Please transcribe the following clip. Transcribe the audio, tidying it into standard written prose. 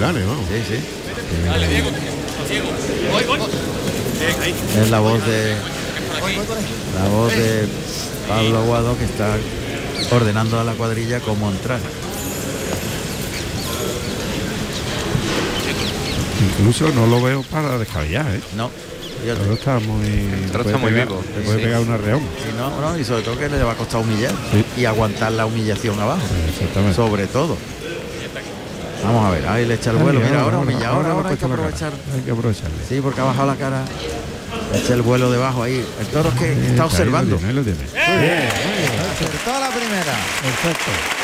gane, ¿no? Sí, sí. Dale, Diego. Voy. Es la voz de Pablo Aguado, que está ordenando a la cuadrilla cómo entrar. Incluso no lo veo para descabellar, ¿eh? No, Todo está muy... está muy vivo. Te puede pegar un arreón. y sobre todo que le va a costar humillar y aguantar la humillación abajo. Exactamente. Sobre todo. Vamos a ver, ahí le echa el vuelo. Mira, ahora humilla, ahora hay que aprovechar. Hay que aprovecharle. Sí, porque ha bajado la cara. Echa el vuelo debajo ahí. El toro es que está observando. Ahí lo tiene. Acertó la primera. Perfecto.